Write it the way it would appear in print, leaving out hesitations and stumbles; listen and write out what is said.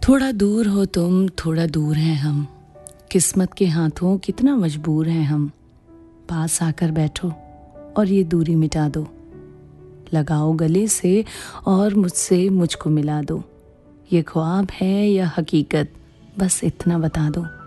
थोड़ा दूर हो तुम, थोड़ा दूर हैं हम, किस्मत के हाथों कितना मजबूर हैं हम। पास आकर बैठो और ये दूरी मिटा दो, लगाओ गले से और मुझसे मुझको मिला दो। ये ख्वाब है या हकीकत, बस इतना बता दो।